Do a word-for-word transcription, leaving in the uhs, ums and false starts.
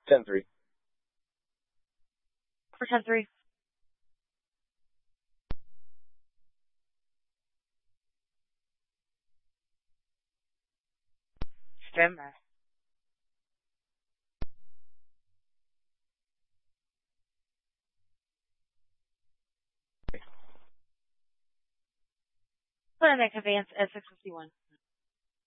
ten three. For ten three. Stämmer. Clinic Advance at six fifty-one.